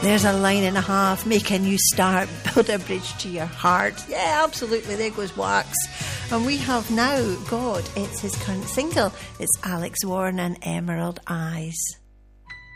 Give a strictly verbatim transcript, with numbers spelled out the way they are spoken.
There's a line and a half. Make a new start. Build a bridge to your heart. Yeah, absolutely. There goes Wax. And we have now got, it's his current single. It's Alex Warren and Emerald Eyes.